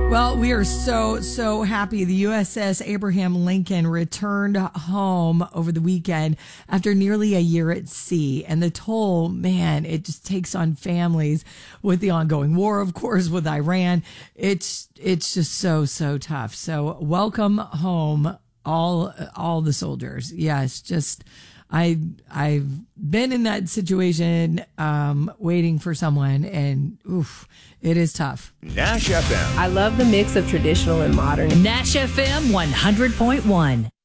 Well, we are so happy. The USS Abraham Lincoln returned home over the weekend after nearly a year at sea. And the toll, man, it just takes on families with the ongoing war, of course, with Iran. It's just so tough. So welcome home, all the soldiers. Yeah, it's just... I've been in that situation, waiting for someone, and it is tough. Nash FM. I love the mix of traditional and modern. Nash FM 100.1.